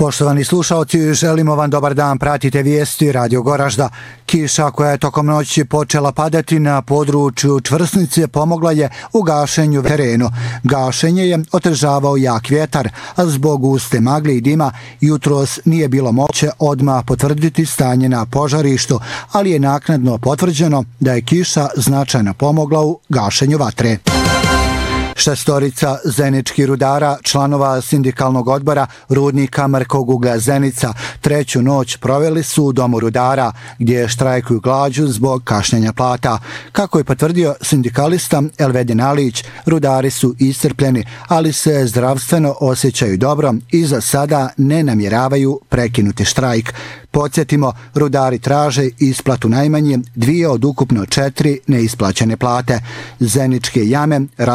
Poštovani slušalci, želimo vam dobar dan, pratite vijesti Radio Goražda. Kiša koja je tokom noći počela padati na području Čvrsnice pomogla je u gašenju terenu. Gašenje je otežavao jak vjetar, a zbog guste magle i dima jutros nije bilo moguće odmah potvrditi stanje na požarištu, ali je naknadno potvrđeno da je kiša značajno pomogla u gašenju vatre. 6 zeničkih rudara, članova sindikalnog odbora rudnika Mrkog uglja Zenica, 3. noć proveli su u domu rudara, gdje štrajkuju glađu zbog kašnjenja plata. Kako je potvrdio sindikalista Elvedin Alić, rudari su iscrpljeni, ali se zdravstveno osjećaju dobro i za sada ne namjeravaju prekinuti štrajk. Podsjetimo, rudari traže isplatu najmanje 2 od ukupno 4 neisplaćene plate. Zeničke jame